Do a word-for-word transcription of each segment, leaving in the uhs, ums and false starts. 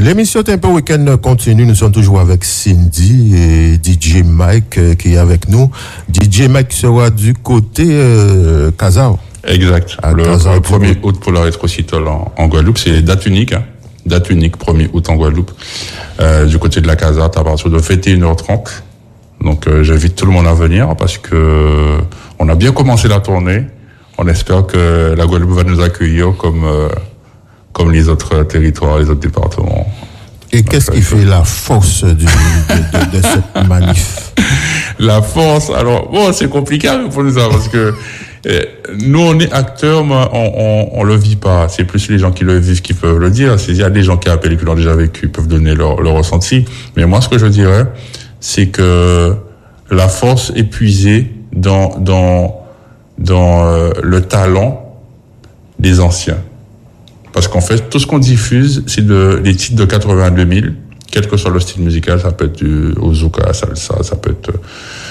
L'émission Tempo Weekend continue. Nous sommes toujours avec Cindy et D J Mike euh, qui est avec nous. D J Mike sera du côté euh, Kazao. Exact. À le, Kazao, le premier août pour la rétrocitole en, en Guadeloupe, c'est date unique. Hein. Date unique, premier août en Guadeloupe. Euh, du côté de la Casa, à partir de vingt et une heures trente. Donc euh, j'invite tout le monde à venir parce que on a bien commencé la tournée. On espère que la Guadeloupe va nous accueillir comme euh, comme les autres territoires, les autres départements. Et donc, qu'est-ce qui fait la force du, de, de, de cette manif? La force, alors bon, c'est compliqué pour nous ça parce que euh, nous on est acteurs, mais on, on on le vit pas. C'est plus les gens qui le vivent qui peuvent le dire. C'est il y a des gens qui appellent et qui l'ont déjà vécu peuvent donner leur leur ressenti. Mais moi, ce que je dirais, c'est que la force est puisée dans dans dans euh, le talent des anciens. Parce qu'en fait, tout ce qu'on diffuse, c'est de, des titres de quatre-vingt-deux mille, quel que soit le style musical, ça peut être du ouzouka, salsa, ça peut être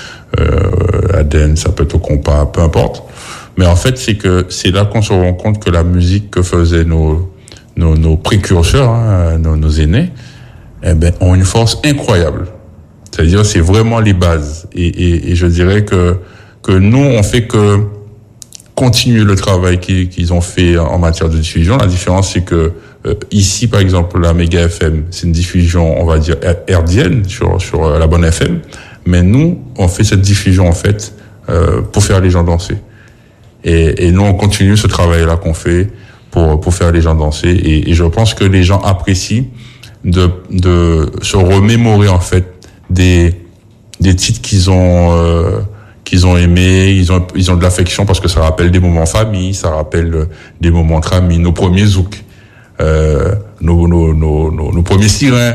euh, la dance, ça peut être au compas, peu importe. Mais en fait, c'est que c'est là qu'on se rend compte que la musique que faisaient nos nos, nos précurseurs, hein, nos, nos aînés, eh ben, ont une force incroyable. C'est-à-dire, c'est vraiment les bases. Et, et, et je dirais que que nous, on fait que continuer le travail qu'ils, qu'ils ont fait en matière de diffusion. La différence, c'est que euh, ici, par exemple, la Méga F M, c'est une diffusion, on va dire, hertzienne sur sur la bonne F M. Mais nous, on fait cette diffusion en fait euh, pour faire les gens danser. Et, et nous, on continue ce travail-là qu'on fait pour pour faire les gens danser. Et, et je pense que les gens apprécient de de se remémorer en fait des des titres qu'ils ont euh, qu'ils ont aimés, ils ont ils ont de l'affection parce que ça rappelle des moments en famille, ça rappelle des moments entre amis, nos premiers zouks, euh, nos, nos nos nos nos premiers sirènes.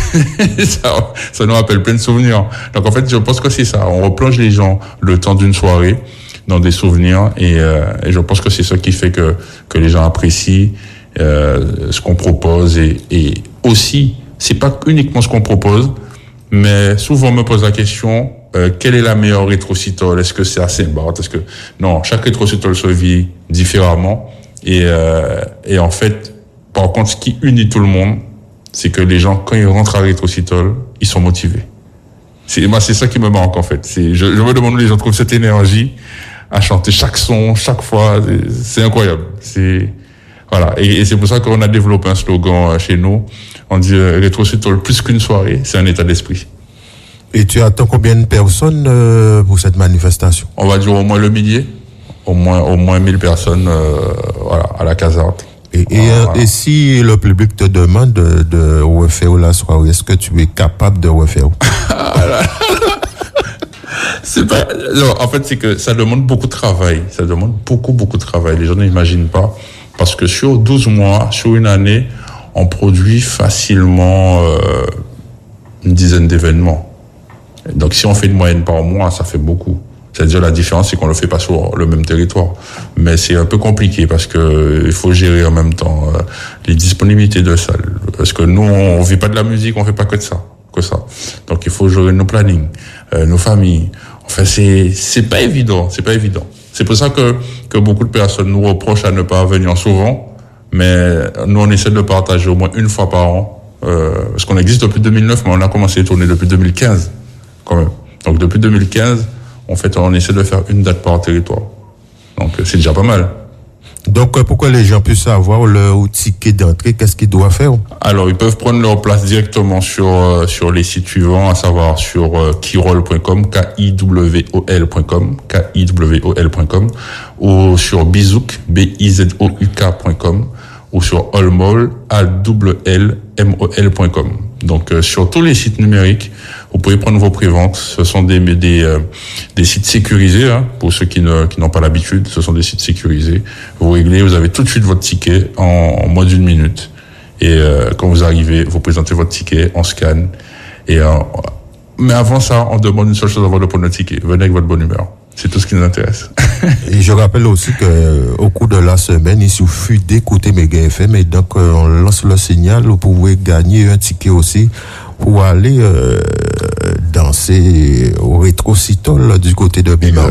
ça, ça nous rappelle plein de souvenirs. Donc en fait, je pense que c'est ça. On replonge les gens le temps d'une soirée dans des souvenirs et, euh, et je pense que c'est ça qui fait que que les gens apprécient euh, ce qu'on propose et, et aussi c'est pas uniquement ce qu'on propose, mais souvent on me pose la question. Euh, quelle est la meilleure rétrocitole? Est-ce que c'est à Saint-Barth? Est-ce que non? Chaque rétrocitole se vit différemment et euh, et en fait, par contre, ce qui unit tout le monde, c'est que les gens quand ils rentrent à rétrocitole, ils sont motivés. C'est moi, c'est ça qui me manque en fait. C'est je, je me demande où les gens trouvent cette énergie à chanter chaque son, chaque fois. C'est, c'est incroyable. C'est voilà et, et c'est pour ça qu'on a développé un slogan chez nous. On dit euh, rétrocitole plus qu'une soirée, c'est un état d'esprit. Et tu attends combien de personnes euh, pour cette manifestation? On va dire au moins le millier, au moins au moins mille personnes, euh, voilà, à la caserne. Et, et, voilà. et si le public te demande de, de refaire la soirée, est-ce que tu es capable de refaire? C'est pas. Non, en fait, c'est que ça demande beaucoup de travail. Ça demande beaucoup beaucoup de travail. Les gens n'imaginent pas parce que sur douze mois, sur une année, on produit facilement euh, une dizaine d'événements. Donc, si on fait une moyenne par mois, ça fait beaucoup. C'est-à-dire, la différence, c'est qu'on le fait pas sur le même territoire. Mais c'est un peu compliqué parce que il faut gérer en même temps euh, les disponibilités de salles. Parce que nous, on vit pas de la musique, on fait pas que de ça, que ça. Donc, il faut gérer nos plannings, euh, nos familles. Enfin, c'est, c'est pas évident, c'est pas évident. C'est pour ça que, que beaucoup de personnes nous reprochent à ne pas venir souvent. Mais nous, on essaie de le partager au moins une fois par an. Euh, parce qu'on existe depuis deux mille neuf, mais on a commencé à tourner depuis deux mille quinze. Quand même. Donc depuis deux mille quinze, en fait, on essaie de faire une date par territoire. Donc c'est déjà pas mal. Donc pour que les gens puissent avoir leur ticket d'entrée, qu'est-ce qu'ils doivent faire? Alors ils peuvent prendre leur place directement sur euh, sur les sites suivants, à savoir sur euh, kiwol point com, K I W O L point com, K I W O L point com, ou sur bizouk, B I Z O U K point com, ou sur allmol, A L L M O L point com. Donc euh, sur tous les sites numériques, vous pouvez prendre vos préventes. Ce sont des des euh, des sites sécurisés, hein, pour ceux qui ne qui n'ont pas l'habitude. Ce sont des sites sécurisés. Vous réglez, vous avez tout de suite votre ticket en, en moins d'une minute. Et euh, quand vous arrivez, vous présentez votre ticket, on scanne. Et euh, mais avant ça, on demande une seule chose avant de prendre le ticket. Venez avec votre bonne humeur. C'est tout ce qui nous intéresse. Et je rappelle aussi que au cours de la semaine, il suffit d'écouter Méga F M et donc euh, on lance le signal. Vous pouvez gagner un ticket aussi pour aller euh, danser au rétrocitole du côté de Bimao. Exact.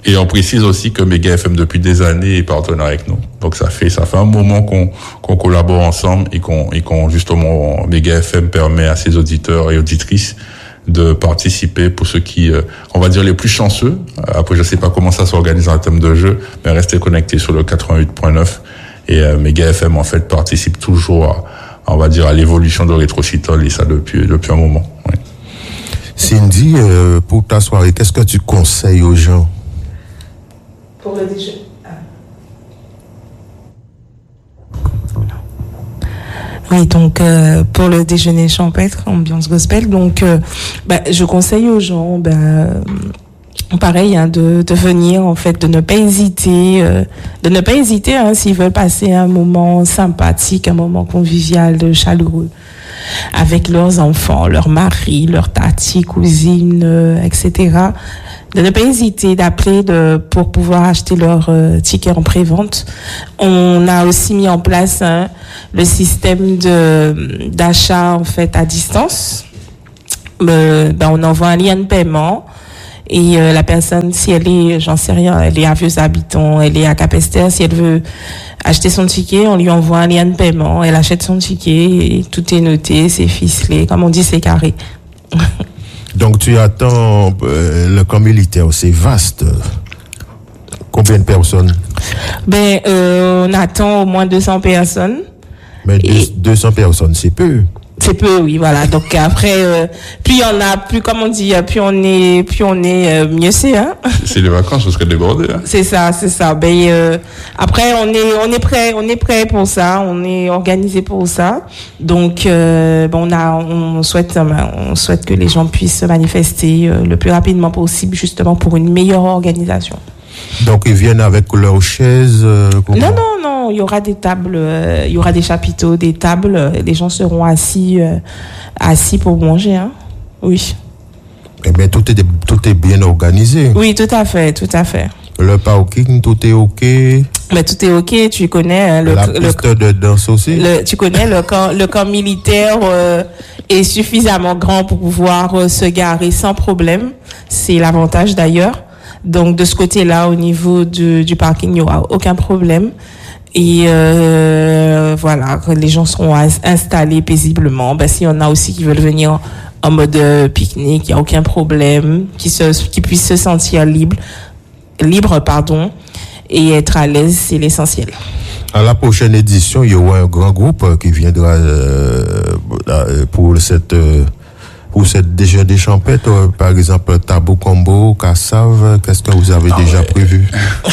Et on précise aussi que Méga F M depuis des années est partenaire avec nous. Donc ça fait ça fait un moment qu'on qu'on collabore ensemble et qu'on et qu'on justement Méga F M permet à ses auditeurs et auditrices de participer pour ceux qui euh, on va dire les plus chanceux. Après je sais pas comment ça s'organise en termes de jeu, mais restez connectés sur le quatre-vingt-huit point neuf et euh, Méga F M en fait participe toujours à, on va dire à l'évolution de Rétrocital et ça depuis depuis un moment. Ouais. Cindy, euh, pour ta soirée, qu'est-ce que tu conseilles aux gens? Pour le déjeuner. Ah. Oui, donc euh, pour le déjeuner champêtre, ambiance gospel, donc euh, bah, je conseille aux gens, bah, euh, pareil, hein, de, de venir en fait, de ne pas hésiter, euh, de ne pas hésiter hein, s'ils veulent passer un moment sympathique, un moment convivial, chaleureux, avec leurs enfants, leurs maris, leurs tatis, cousines, euh, et cetera. De ne pas hésiter d'appeler de, pour pouvoir acheter leur euh, ticket en pré-vente. On a aussi mis en place hein, le système de d'achat en fait à distance. Euh, ben, on envoie un lien de paiement et euh, la personne, si elle est, j'en sais rien, elle est à Vieux-Habitants, elle est à Capesterre, si elle veut acheter son ticket, on lui envoie un lien de paiement, elle achète son ticket et tout est noté, c'est ficelé, comme on dit, c'est carré. Donc tu attends euh, le camp militaire, c'est vaste. Combien de personnes? Ben, euh, on attend au moins deux cents personnes. Mais Et... deux cents personnes, c'est peu. C'est peu, oui, voilà. Donc après, euh, plus il y en a, plus comme on dit, plus on est, plus on est, euh, mieux c'est. Hein. C'est les vacances, on serait débordé. Hein. C'est ça, c'est ça. Ben euh, après, on est, on est prêt, on est prêt pour ça, on est organisé pour ça. Donc euh, bon, on a, on souhaite, on souhaite que les gens puissent se manifester euh, le plus rapidement possible, justement pour une meilleure organisation. Donc ils viennent avec leurs chaises. Euh, non, non, non. Il y aura des tables, euh, il y aura des chapiteaux, des tables. Euh, les gens seront assis, euh, assis pour manger. Hein. Oui. Eh bien, tout est tout est bien organisé. Oui, tout à fait, tout à fait. Le parking, tout est ok. Mais tout est ok. Tu connais hein, le la le, piste de danse aussi. Le, tu connais le camp, le camp militaire euh, est suffisamment grand pour pouvoir euh, se garer sans problème. C'est l'avantage d'ailleurs. Donc de ce côté-là, au niveau du, du parking, il n'y aura aucun problème. Et euh, voilà, les gens seront installés paisiblement. Ben, s'il y en a aussi qui veulent venir en mode euh, pique-nique, il n'y a aucun problème, qui se, qui puissent se sentir libre, libre, pardon, et être à l'aise, c'est l'essentiel. À la prochaine édition, il y aura un grand groupe qui viendra euh, pour cette euh, pour cette déjeuner champêtre, euh, par exemple Tabou Combo, Kassav, qu'est-ce que vous avez ah déjà ouais. prévu?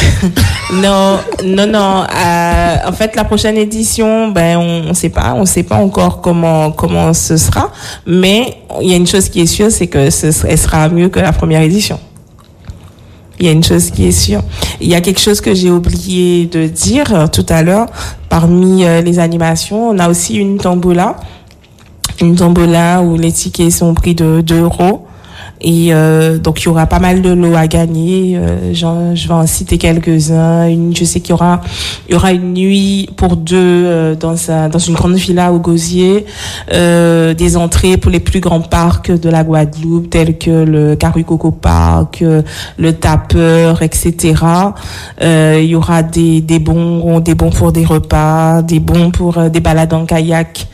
Non, non, non. Euh, en fait, la prochaine édition, ben on ne sait pas, on sait pas encore comment comment ce sera, mais il y a une chose qui est sûre, c'est que ce elle sera mieux que la première édition. Il y a une chose qui est sûre. Il y a quelque chose que j'ai oublié de dire tout à l'heure. Parmi euh, les animations, on a aussi une tombola. Une tombola où les tickets sont pris de deux euros. Et euh, donc, il y aura pas mal de lots à gagner. Euh, genre, je vais en citer quelques-uns. Une, je sais qu'il y aura, il y aura une nuit pour deux euh, dans, un, dans une grande villa au Gosier. Euh, des entrées pour les plus grands parcs de la Guadeloupe, tels que le Carucoco Park, euh, le Tapeur, et cetera. Euh, il y aura des, des bons, des bons pour des repas, des bons pour euh, des balades en kayak.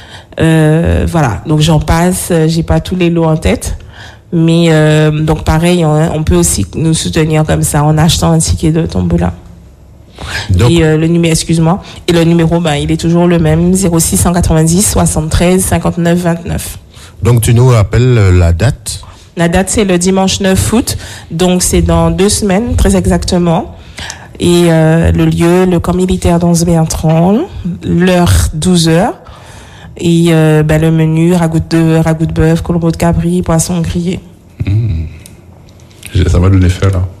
Euh, voilà, donc j'en passe, j'ai pas tous les lots en tête, mais euh, donc pareil, on, on peut aussi nous soutenir comme ça en achetant un ticket de tombola. Donc, et euh, le numéro, excuse-moi, et le numéro, ben il est toujours le même, zéro six cent quatre-vingt-dix soixante-treize cinquante-neuf vingt-neuf. Donc tu nous rappelles la date? La date c'est le dimanche neuf août, donc c'est dans deux semaines très exactement. Et euh, le lieu, le camp militaire d'Anse-Bertrand, l'heure douze heures. Et euh, ben, le menu, ragoût de, ragoût de bœuf, colombo de cabri, poisson grillé. Mmh. Ça m'a donné faim, là.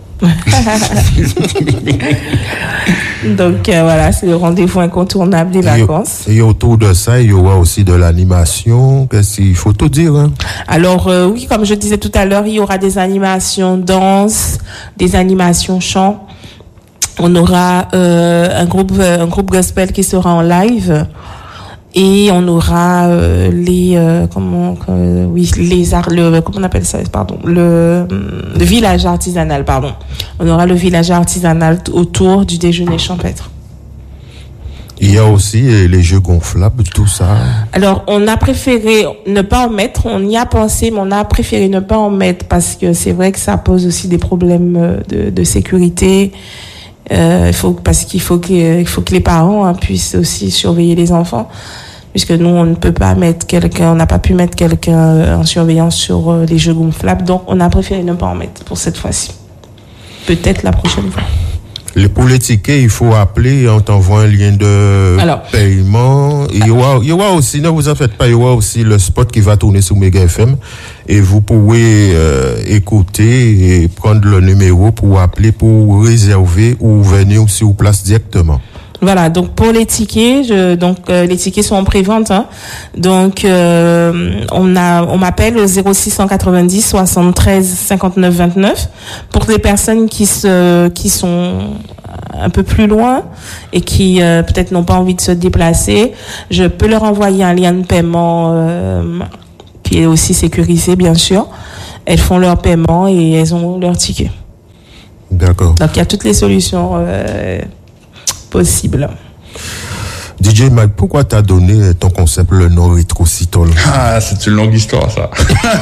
Donc euh, voilà, c'est le rendez-vous incontournable des vacances. Et, et autour de ça, il y aura aussi de l'animation. Qu'est-ce qu'il faut tout dire hein? Alors euh, oui, comme je disais tout à l'heure, il y aura des animations danse, des animations chant. On aura euh, un groupe, un groupe gospel qui sera en live. Et on aura euh, les euh, comment euh, oui les arts le comment on appelle ça pardon le, le village artisanal pardon on aura le village artisanal autour du déjeuner champêtre. Il y a aussi les jeux gonflables, tout ça. Alors, on a préféré ne pas en mettre. On y a pensé, mais on a préféré ne pas en mettre parce que c'est vrai que ça pose aussi des problèmes de, de sécurité. Euh, il faut parce qu'il faut que il faut que les parents hein, puissent aussi surveiller les enfants, puisque nous on ne peut pas mettre quelqu'un, on n'a pas pu mettre quelqu'un en surveillance sur les jeux gonflables. Donc, on a préféré ne pas en mettre pour cette fois-ci. Peut-être la prochaine fois. Les, pour les tickets, il faut appeler, on t'envoie un lien de Alors, paiement. Il y aura, il y aura aussi, ne vous en faites pas, il y aura aussi le spot qui va tourner sur Mega F M et vous pouvez euh, écouter et prendre le numéro pour appeler, pour réserver ou venir sur place directement. Voilà, donc pour les tickets, je, donc euh, les tickets sont en prévente. Hein. Donc euh, on a, on m'appelle au zéro six cent quatre-vingt-dix soixante-treize cinquante-neuf vingt-neuf pour les personnes qui se, qui sont un peu plus loin et qui euh, peut-être n'ont pas envie de se déplacer. Je peux leur envoyer un lien de paiement euh, qui est aussi sécurisé, bien sûr. Elles font leur paiement et elles ont leur ticket. D'accord. Donc il y a toutes les solutions. Euh, possible. D J Mike, pourquoi t'as donné ton concept le nom Rétrocitol? Ah, c'est une longue histoire, ça.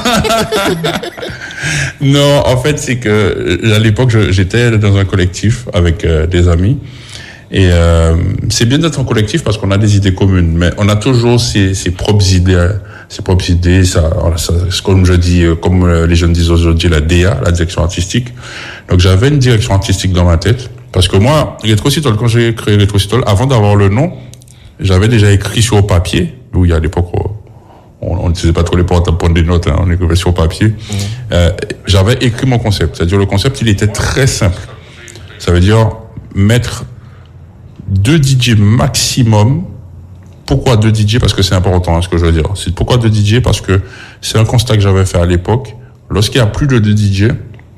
Non, en fait, c'est que à l'époque, je, j'étais dans un collectif avec euh, des amis. Et euh, c'est bien d'être en collectif parce qu'on a des idées communes, mais on a toujours ses, ses propres idées, ses propres idées. Ça, ça, comme je dis, comme les jeunes disent aujourd'hui, la D A, la direction artistique. Donc j'avais une direction artistique dans ma tête. Parce que moi, Rétrocitol, quand j'ai créé Rétrocitol, avant d'avoir le nom, j'avais déjà écrit sur papier, où il y a à l'époque, on n'utilisait pas trop les portables pour prendre des notes, hein, on écrivait sur papier. Mmh. Euh, j'avais écrit mon concept. C'est-à-dire, le concept, il était très simple. Ça veut dire mettre deux D J maximum. Pourquoi deux D J? Parce que c'est important, hein, ce que je veux dire. C'est pourquoi deux D J? Parce que c'est un constat que j'avais fait à l'époque. Lorsqu'il y a plus de deux D J,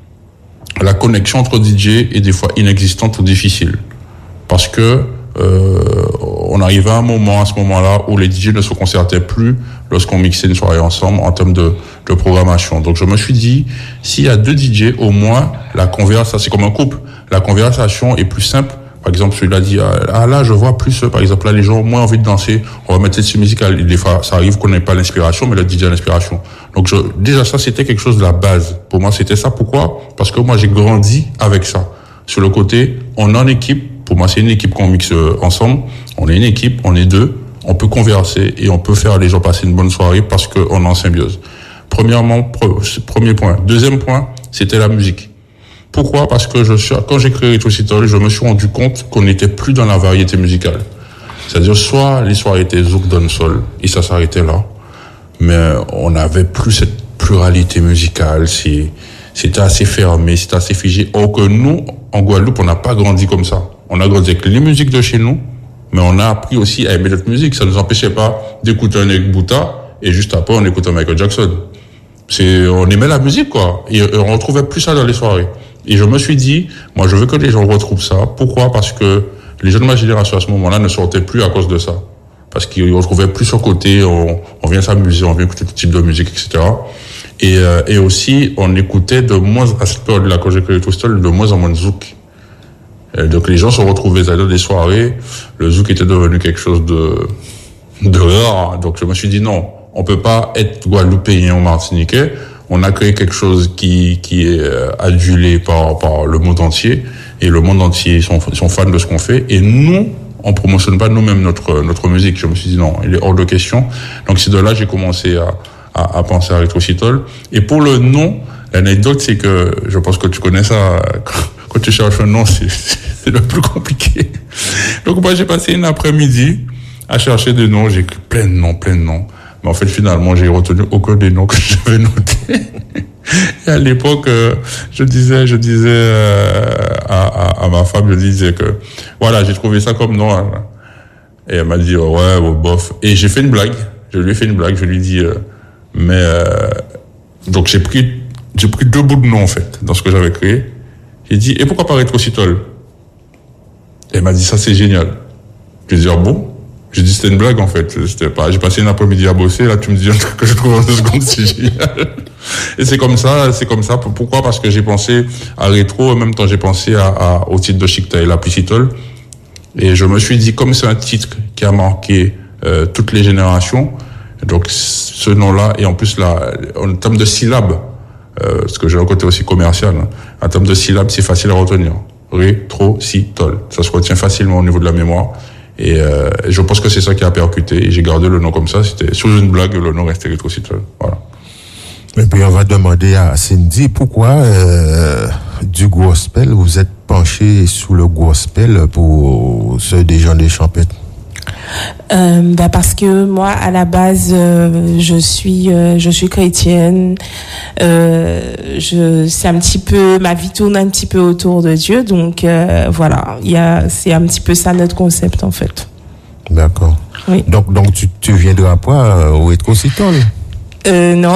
la connexion entre D J est des fois inexistante ou difficile. Parce que euh, on arrivait à un moment, à ce moment-là, où les D J ne se concertaient plus lorsqu'on mixait une soirée ensemble en termes de, de programmation. Donc je me suis dit, s'il y a deux D J, au moins, la conversation, c'est comme un couple, la conversation est plus simple. Par exemple, celui-là dit, ah là, je vois plus, par exemple, là, les gens ont moins envie de danser, on va mettre cette musique, des fois, ça arrive qu'on n'ait pas l'inspiration, mais le D J a l'inspiration. Donc, je, déjà, ça, c'était quelque chose de la base. Pour moi, c'était ça. Pourquoi? Parce que moi, j'ai grandi avec ça. Sur le côté, on est en équipe. Pour moi, c'est une équipe qu'on mixe ensemble. On est une équipe, on est deux. On peut converser et on peut faire les gens passer une bonne soirée parce qu'on est en symbiose. Premièrement, premier point. Deuxième point, c'était la musique. Pourquoi? Parce que je suis, quand j'ai créé Rétrocitol, je me suis rendu compte qu'on n'était plus dans la variété musicale. C'est-à-dire, soit les soirées étaient zouk dancehall, et ça s'arrêtait là. Mais on n'avait plus cette pluralité musicale, c'est, c'était assez fermé, c'était assez figé. Or que nous, en Guadeloupe, on n'a pas grandi comme ça. On a grandi avec les musiques de chez nous, mais on a appris aussi à aimer notre musique. Ça ne nous empêchait pas d'écouter un Eric Bouta, et juste après, on écoutait Michael Jackson. C'est, on aimait la musique, quoi. Et on retrouvait plus ça dans les soirées. Et je me suis dit, moi, je veux que les gens retrouvent ça. Pourquoi? Parce que les jeunes de ma génération, à ce moment-là, ne sortaient plus à cause de ça. Parce qu'ils retrouvaient plus ce côté, on, on vient s'amuser, on vient écouter tout type de musique, et cetera. Et, euh, et aussi, on écoutait de moins, à cette période-là, quand j'ai créé tout seul, de moins en moins de zouk. Et donc, les gens se retrouvaient dans des soirées. Le zouk était devenu quelque chose de, de rare. Donc, je me suis dit, non, on peut pas être guadeloupéen ou martiniquais. On a créé quelque chose qui, qui est adulé par, par le monde entier. Et le monde entier sont, sont fans de ce qu'on fait. Et nous, on promotionne pas nous-mêmes notre, notre musique. Je me suis dit non, il est hors de question. Donc c'est de là que j'ai commencé à, à, à penser à Rétrocitol. Et pour le nom, l'anecdote, c'est que, je pense que tu connais ça, quand tu cherches un nom, c'est, c'est le plus compliqué. Donc moi, j'ai passé une après-midi à chercher des noms. J'ai écrit plein de noms, plein de noms. Mais en fait, finalement, j'ai retenu aucun des noms que j'avais notés. Et à l'époque, euh, je disais, je disais euh, à, à, à ma femme, je disais que, voilà, j'ai trouvé ça comme nom. Hein. Et elle m'a dit, oh, ouais, bon, bof. Et j'ai fait une blague. Je lui ai fait une blague. Je lui ai dit, euh, mais euh, donc j'ai pris, j'ai pris deux bouts de nom en fait dans ce que j'avais créé. J'ai dit, et pourquoi pas Rétrocitol? Et elle m'a dit, ça c'est génial. Je lui ai dit, ah bon? J'ai dit c'était une blague en fait. C'était pas. J'ai passé une après-midi à bosser. Là, tu me dis un truc que je trouve en deux secondes, c'est génial. Et c'est comme ça, c'est comme ça. Pourquoi? Parce que j'ai pensé à rétro, en même temps j'ai pensé à, à au titre de Chicta et la Piscitole. Et je me suis dit, comme c'est un titre qui a marqué euh, toutes les générations, donc ce nom-là, et en plus là, en termes de syllabes, euh, parce que j'ai un côté aussi commercial, hein, en termes de syllabes, c'est facile à retenir. Rétro-Citole. Ça se retient facilement au niveau de la mémoire. Et euh, je pense que c'est ça qui a percuté. Et j'ai gardé le nom comme ça. C'était sur une blague, le nom restait Rétro-Citole. Voilà. Et puis on va demander à Cindy pourquoi euh, du gospel, vous êtes penché sous le gospel pour ceux des gens des champettes. Euh, bah parce que moi à la base euh, je suis euh, je suis chrétienne, euh, je c'est un petit peu ma vie tourne un petit peu autour de Dieu, donc euh, voilà, il y a c'est un petit peu ça notre concept en fait. D'accord. Oui. Donc donc tu tu viendras pas au Rétro-Citole? Euh non.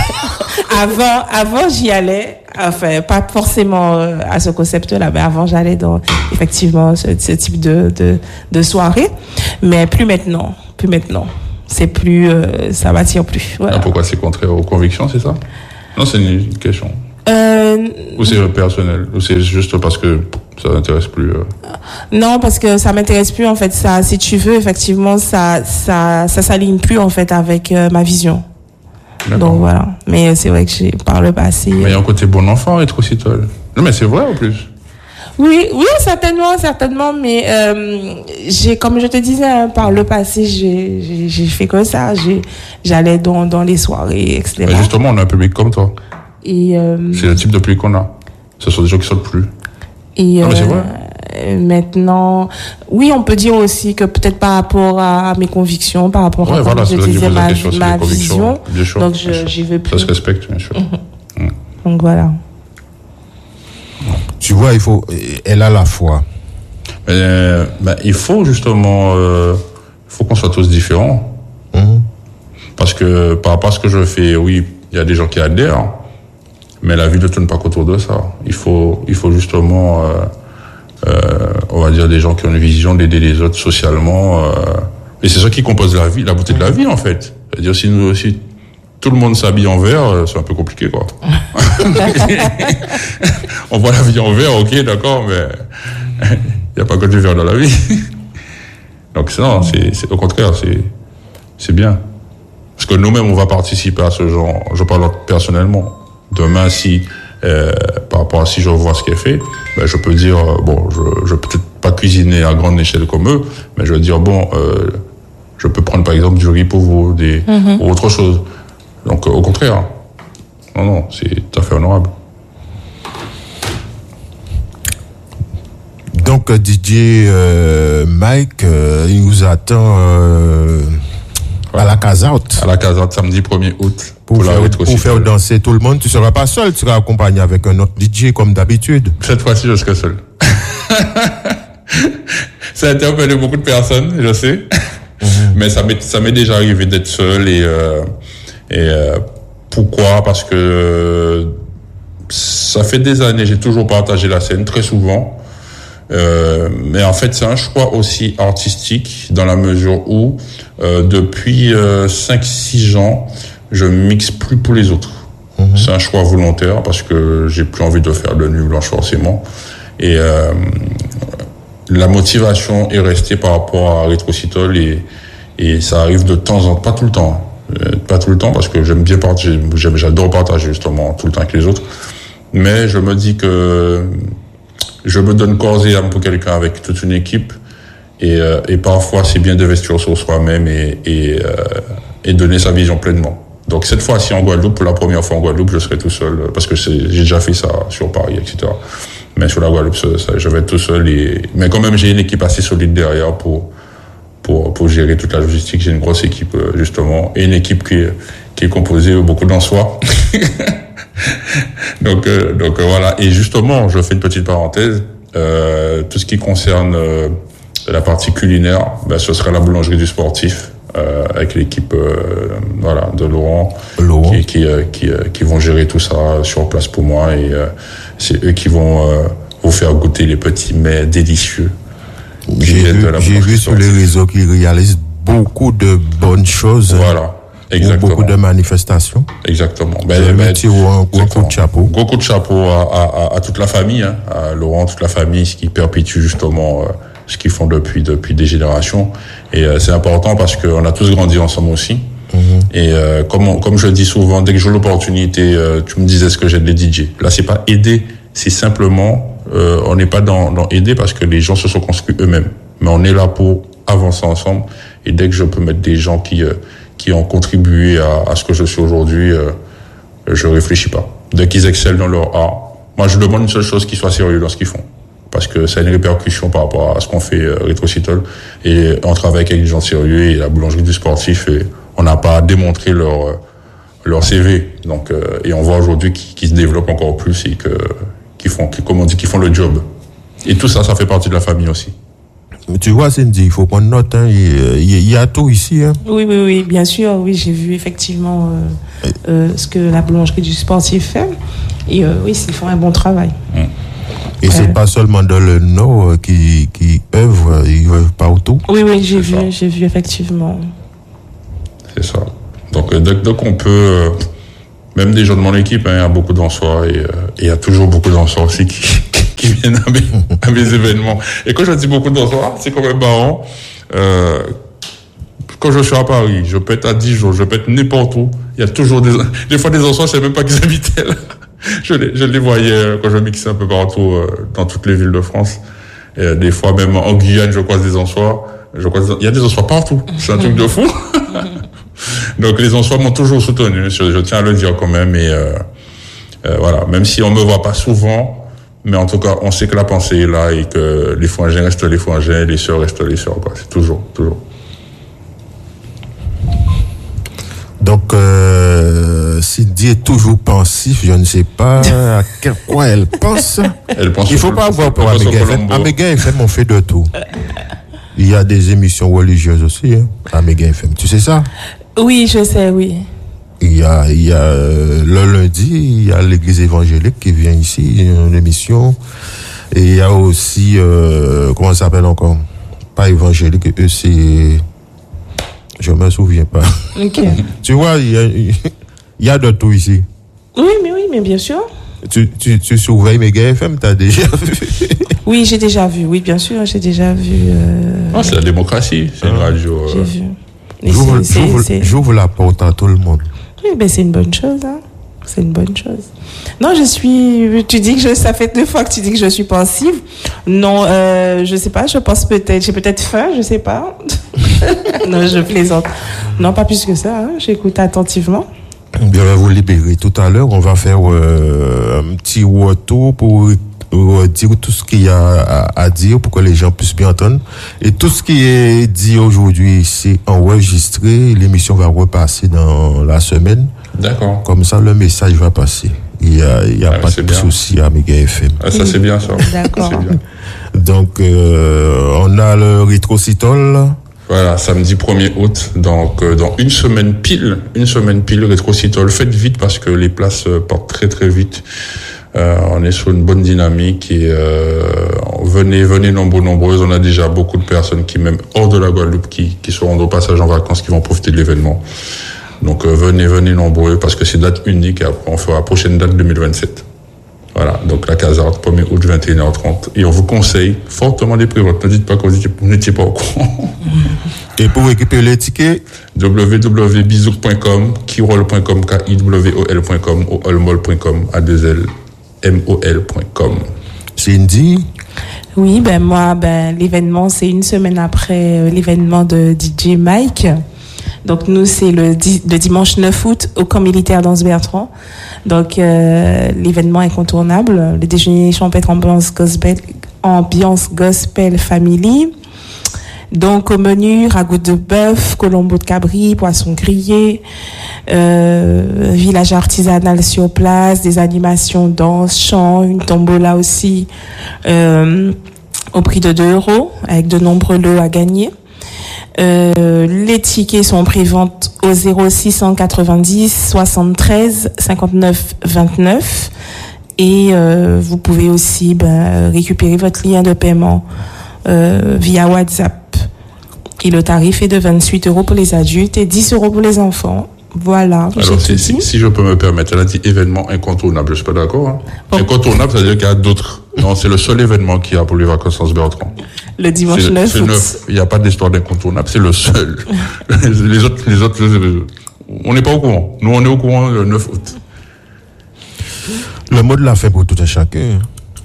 avant avant j'y allais. Enfin, pas forcément euh, à ce concept-là, mais avant j'allais dans effectivement ce, ce type de, de de soirée, mais plus maintenant, plus maintenant, c'est plus, euh, ça m'attire plus. Voilà. Ah, pourquoi c'est contraire aux convictions, c'est ça? Non, c'est une question. Euh, ou c'est personnel, ou c'est juste parce que ça n'intéresse plus. Euh... Non, parce que ça m'intéresse plus en fait. Ça, si tu veux, effectivement, ça ça ça s'aligne plus en fait avec euh, ma vision. D'accord. Donc voilà. Mais c'est vrai que j'ai par le passé. Mais il y a un côté bon enfant, Rétro-Citole. Non, mais c'est vrai en plus. Oui, oui, certainement, certainement. Mais euh, j'ai, comme je te disais, hein, par le passé, j'ai, j'ai, j'ai fait que ça. J'ai, j'allais dans dans les soirées, et cetera. Mais justement, on a un public comme toi. Et euh, c'est le type de public qu'on a. Ce sont des gens qui sortent plus. Et non, mais c'est vrai. Euh, maintenant, oui, on peut dire aussi que peut-être par rapport à mes convictions, par rapport ouais, à voilà, je disais, ma, question, ma vision, bien sûr, donc bien je, sûr. j'y veux plus. Ça se respecte, bien sûr. Mm-hmm. Mm. Donc voilà. Tu vois, il faut, elle a la foi. Mais, ben, il faut justement, euh, il faut qu'on soit tous différents. Mm-hmm. Parce que par rapport à ce que je fais, oui, il y a des gens qui adhèrent, mais la vie ne tourne pas qu'autour de ça. Il faut, il faut justement, euh, euh, on va dire, des gens qui ont une vision d'aider les autres socialement. Euh, et c'est ça qui compose la vie, la beauté de la vie en fait. C'est-à-dire si nous aussi tout le monde s'habille en vert, c'est un peu compliqué quoi. On voit la vie en vert, ok, d'accord, mais il n'y a pas que du vert dans la vie. Donc non, c'est, c'est au contraire, c'est, c'est bien. Parce que nous-mêmes, on va participer à ce genre. Je parle personnellement. Demain, si euh, par rapport à si je vois ce qui est fait, ben, je peux dire euh, bon, je, je peux peut-être pas cuisiner à grande échelle comme eux, mais je veux dire bon, euh, je peux prendre par exemple du riz pour vous, des mm-hmm. ou autre chose. Donc euh, au contraire, non non, c'est tout à fait honorable. Donc D J euh, Mike, euh, il nous attend euh, ouais. à la Casout. À la Casout, samedi premier août. Pour, pour, faire, pour faire danser tout le monde, tu seras pas seul, tu seras accompagné avec un autre D J comme d'habitude. Cette fois-ci, je serai seul. Ça a interpellé beaucoup de personnes, je sais. Mm-hmm. Mais ça m'est, ça m'est déjà arrivé d'être seul et, euh, et euh, pourquoi? Parce que euh, ça fait des années, j'ai toujours partagé la scène, très souvent. Euh, mais en fait, c'est un choix aussi artistique dans la mesure où, euh, depuis euh, cinq six ans, je mixe plus pour les autres. Mmh. C'est un choix volontaire parce que j'ai plus envie de faire de nuit blanche forcément. Et euh, la motivation est restée par rapport à Rétro-Citole et, et ça arrive de temps en temps, pas tout le temps, euh, pas tout le temps parce que j'aime bien partager, j'aime, j'adore partager justement tout le temps avec les autres. Mais je me dis que je me donne corps et âme pour quelqu'un avec toute une équipe et, euh, et parfois c'est bien d'investir sur soi-même et, et, euh, et donner sa vision pleinement. Donc cette fois-ci en Guadeloupe, pour la première fois en Guadeloupe, je serai tout seul parce que c'est, j'ai déjà fait ça sur Paris, et cetera. Mais sur la Guadeloupe, ça, ça, je vais être tout seul. Et, mais quand même, j'ai une équipe assez solide derrière pour pour pour gérer toute la logistique. J'ai une grosse équipe justement et une équipe qui est qui est composée beaucoup d'en soi. donc euh, donc euh, voilà. Et justement, je fais une petite parenthèse. Euh, tout ce qui concerne euh, la partie culinaire, ben, ce sera la boulangerie du sportif. Euh, avec l'équipe euh, voilà de Laurent, Laurent. qui qui, euh, qui, euh, qui vont gérer tout ça sur place pour moi et euh, c'est eux qui vont euh, vous faire goûter les petits mets délicieux J'ai vu, j'ai vu sur les réseaux qu'ils réalisent beaucoup de bonnes choses. Voilà. Exactement. Beaucoup de manifestations. Exactement. Ben, ben, tu vois, un gros coup de chapeau. Gros coup de chapeau à, à, à toute la famille, hein, à Laurent, toute la famille, ce qui perpétue justement euh, ce qu'ils font depuis depuis des générations. Et euh, c'est important parce qu'on a tous grandi ensemble aussi. Mm-hmm. Et euh, comme on, comme je dis souvent, dès que j'ai l'opportunité, euh, tu me disais ce que j'aide les D J. Là, c'est pas aider, c'est simplement, euh, on n'est pas dans, dans aider parce que les gens se sont construits eux-mêmes. Mais on est là pour avancer ensemble. Et dès que je peux mettre des gens qui euh, qui ont contribué à, à ce que je suis aujourd'hui, euh, je réfléchis pas. Dès qu'ils excellent dans leur art, moi je demande une seule chose, qu'ils soient sérieux dans ce qu'ils font. Parce que ça a une répercussion par rapport à ce qu'on fait euh, Rétrocitol. Et on travaille avec des gens sérieux et la boulangerie du sportif, et on n'a pas démontré leur euh, leur C V. Donc euh, et on voit aujourd'hui qu'ils, qu'ils se développent encore plus et que qu'ils font, qu'ils, comme on dit, qu'ils font le job. Et tout ça, ça fait partie de la famille aussi. Tu vois, Cindy, il faut prendre note, hein. il, il, il y a tout ici. Hein. Oui, oui, oui, bien sûr, oui, j'ai vu effectivement euh, euh, ce que la boulangerie du sportif fait. Et euh, oui, ils font un bon travail. Mmh. Et euh, c'est pas seulement dans le Nord qui, qui œuvrent, ils œuvrent partout. Oui, oui, j'ai vu, j'ai vu effectivement. C'est ça. Donc, dès, dès qu'on peut, euh, même des gens de mon équipe, hein, il y a beaucoup d'ensoirs et euh, il y a toujours beaucoup d'ensoirs aussi qui, qui viennent à mes, à mes événements. Et quand je dis beaucoup d'ensoirs, c'est quand même marrant. Euh, quand je suis à Paris, je peux être à Dijon, je peux être n'importe où. Il y a toujours des, des fois des ensoirs, je savais même pas qu'ils habitaient là. Je les, je les voyais quand je mixais un peu partout, euh, dans toutes les villes de France. Et euh, des fois, même en Guyane, je croise des ensoirs. Je croise, il y a des ensoirs partout. C'est un truc de fou. Donc, les ensoirs m'ont toujours soutenu. Je, je tiens à le dire quand même. Et, euh, euh, voilà. Même si on me voit pas souvent, mais en tout cas, on sait que la pensée est là et que les frangins restent les frangins, les sœurs restent les sœurs, quoi. C'est toujours, toujours. Donc, euh, Cindy est toujours pensif. Je ne sais pas à quel quoi elle pense. Elle pense. Il faut pas avoir peur. Améga F M. Améga F M, on fait de tout. Il y a des émissions religieuses aussi, hein, Améga F M. Tu sais ça? Oui, je sais, oui. Il y a, il y a euh, le lundi, il y a l'église évangélique qui vient ici, une émission. Et il y a aussi, euh, comment ça s'appelle encore? Pas évangélique, eux, c'est... Je me souviens pas. Ok. Tu vois, il y a, il y a de tout ici. Oui, mais oui, mais bien sûr. Tu, tu, tu surveilles Méga F M, t'as déjà vu? Oui, j'ai déjà vu. Oui, bien sûr, j'ai déjà vu. Euh... Ah, c'est la démocratie. C'est ah. une radio. Euh... J'ai vu. J'ouvre, c'est, j'ouvre, c'est... j'ouvre la porte à tout le monde. Oui, ben c'est une bonne chose, hein. C'est une bonne chose. Non, je suis. Tu dis que je. Ça fait deux fois que tu dis que je suis pensive. Non, euh, je sais pas. Je pense peut-être. J'ai peut-être faim. Je sais pas. Non, je plaisante. Non, pas plus que ça. Hein. J'écoute attentivement. Bien, on va vous libérer tout à l'heure. On va faire euh, un petit retour pour euh, dire tout ce qu'il y a à, à dire pour que les gens puissent bien entendre. Et tout ce qui est dit aujourd'hui, c'est enregistré. L'émission va repasser dans la semaine. D'accord. Comme ça, le message va passer. Il n'y a, il y a ah, pas de souci à Méga F M. Ah, ça, c'est bien, ça. D'accord. C'est bien. Donc, euh, on a le Rétrocitol. Voilà, samedi premier août, donc euh, dans une semaine pile, une semaine pile, Rétrocitol. Faites vite parce que les places euh, partent très très vite. Euh, on est sur une bonne dynamique et euh, venez, venez nombreux, nombreuses. On a déjà beaucoup de personnes qui, même hors de la Guadeloupe, qui, qui seront au passage en vacances, qui vont profiter de l'événement. Donc euh, venez, venez nombreux parce que c'est date unique et après on fera la prochaine date deux mille vingt-sept. Voilà, donc la Casarde, premier août, vingt et une heures trente. Et on vous conseille fortement des prévotes. Ne dites pas que vous n'étiez pas au courant. Et pour récupérer les tickets, w w w point bizouk point com, kirol point com, k i w o l point com, ou olmol point com, a deux l m o l point com. Cindy? Oui, ben moi, ben l'événement, c'est une semaine après euh, l'événement de D J Mike. Donc nous, c'est le, di- le dimanche neuf août au camp militaire d'Anse-Bertrand. Donc euh, l'événement incontournable, le déjeuner champêtre ambiance gospel, ambiance gospel family. Donc au menu, ragoût de bœuf, colombo de cabri, poisson grillé, euh, village artisanal sur place, des animations, danse, chant, une tombola aussi euh, au prix de deux euros avec de nombreux lots à gagner. Euh, les tickets sont en pré-vente au zéro six cent quatre-vingt-dix soixante-treize cinquante-neuf vingt-neuf et euh, vous pouvez aussi ben, récupérer votre lien de paiement euh, via WhatsApp. Et le tarif est de vingt-huit euros pour les adultes et dix euros pour les enfants. Voilà. Alors, si, si, si je peux me permettre, elle a dit événement incontournable. Je suis pas d'accord. Hein. Bon. Incontournable, ça veut dire qu'il y a d'autres. Non, c'est le seul événement qu'il y a pour les vacances Bertrand. Le dimanche neuf août. Il n'y a pas d'histoire d'incontournable, c'est le seul. les autres, les autres, on n'est pas au courant. Nous, on est au courant le neuf août. Le mot de la fin pour tout un chacun.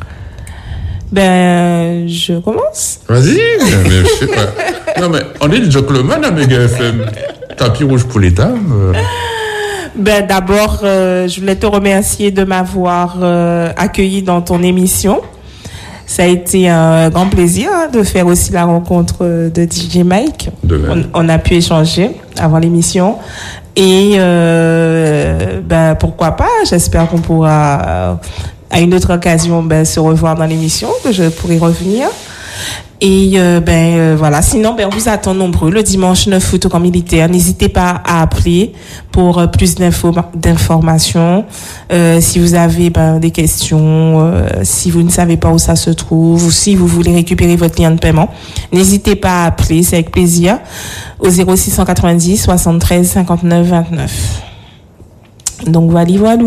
Ben, je commence. Vas-y. Mais, mais, je sais pas. Non, mais on est le gentleman à Méga F M. Tapis rouge pour les dames. Ben, d'abord, euh, je voulais te remercier de m'avoir euh, accueilli dans ton émission. Ça a été un grand plaisir hein, de faire aussi la rencontre de D J Mike. De même. On, on a pu échanger avant l'émission. Et euh, ben, pourquoi pas, j'espère qu'on pourra, euh, à une autre occasion, ben, se revoir dans l'émission, que je pourrai revenir. Et euh, ben euh, voilà, sinon ben on vous attend nombreux le dimanche neuf août au camp militaire. N'hésitez pas à appeler pour euh, plus d'infos, d'informations. Euh, si vous avez ben, des questions, euh, si vous ne savez pas où ça se trouve, ou si vous voulez récupérer votre lien de paiement, n'hésitez pas à appeler, c'est avec plaisir, au zéro six cent quatre-vingt-dix soixante-treize cinquante-neuf vingt-neuf. Donc voilà, voilà.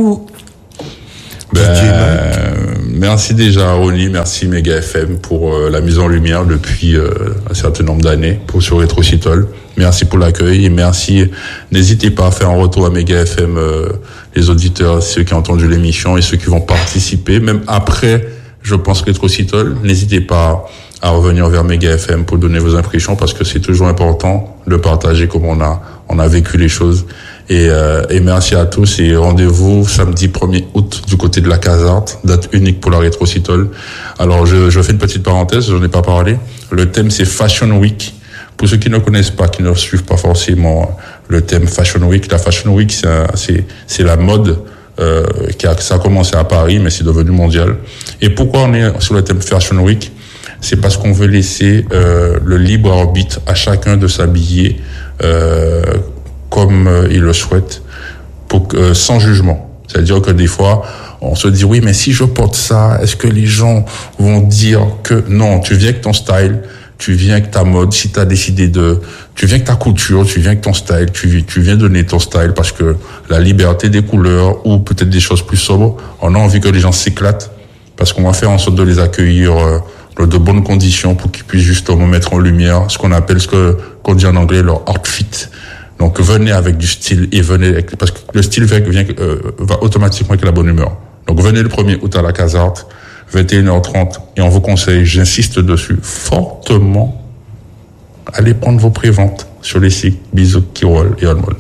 Ben, euh, merci déjà Ronnie, merci Méga F M pour euh, la mise en lumière depuis euh, un certain nombre d'années pour sur Rétrocitol. Merci pour l'accueil et merci. N'hésitez pas à faire un retour à Méga F M, euh, les auditeurs, ceux qui ont entendu l'émission et ceux qui vont participer, même après, je pense Rétrocitol. N'hésitez pas à revenir vers Méga F M pour donner vos impressions parce que c'est toujours important de partager comment on a on a vécu les choses. Et, euh, et merci à tous et rendez-vous samedi premier août du côté de la Casarte, date unique pour la Rétrocitol. Alors je, je fais une petite parenthèse, j'en ai pas parlé. Le thème c'est Fashion Week. Pour ceux qui ne connaissent pas, qui ne suivent pas forcément le thème Fashion Week, la Fashion Week c'est un, c'est, c'est la mode euh, qui a ça a commencé à Paris mais c'est devenu mondial. Et pourquoi on est sur le thème Fashion Week? C'est parce qu'on veut laisser euh, le libre arbitre à chacun de s'habiller euh, comme euh, il le souhaite, pour, euh, sans jugement. C'est-à-dire que des fois, on se dit, oui, mais si je porte ça, est-ce que les gens vont dire que non, tu viens avec ton style, tu viens avec ta mode, si tu as décidé de, tu viens avec ta couture, tu viens avec ton style, tu, tu viens donner ton style parce que la liberté des couleurs ou peut-être des choses plus sobres, on a envie que les gens s'éclatent parce qu'on va faire en sorte de les accueillir euh, dans de bonnes conditions pour qu'ils puissent justement mettre en lumière ce qu'on appelle, ce que, qu'on dit en anglais, leur outfit. Donc venez avec du style et venez avec, parce que le style vient, vient euh, va automatiquement avec la bonne humeur. Donc venez le premier août à la Casarte, vingt et une heures trente, et on vous conseille, j'insiste dessus fortement, allez prendre vos préventes sur les sites Bisou, Kirol et Olmol.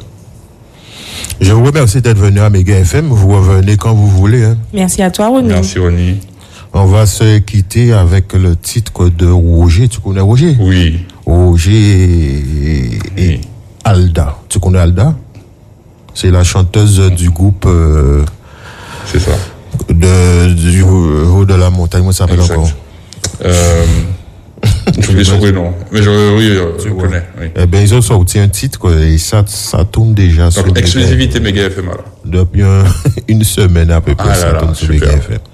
Je vous remercie d'être venu à Méga F M. Vous revenez quand vous voulez. Hein. Merci à toi, Ronnie. Merci, Ronnie. On va se quitter avec le titre de Roger. Tu connais Roger? Oui. Roger et, et oui. Alda. Tu connais Alda? C'est la chanteuse du groupe. Euh, c'est ça. De, du haut de la montagne. Comment ça s'appelle exact. encore? Euh, J'oublie son prénom. Mais je, oui, je, je connais. Oui. Eh ben, ils ont sorti un titre, quoi, et ça, ça tourne déjà. Donc, sur exclusivité Méga F M, alors. Depuis un, une semaine à peu près, ah ça là tourne là, sur super. Méga F M.